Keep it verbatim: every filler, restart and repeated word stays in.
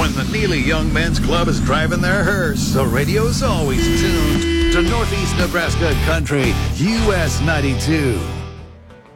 when the Neely Young Men's Club is driving their hearse, so radio's always tuned to Northeast Nebraska Country, U S ninety-two.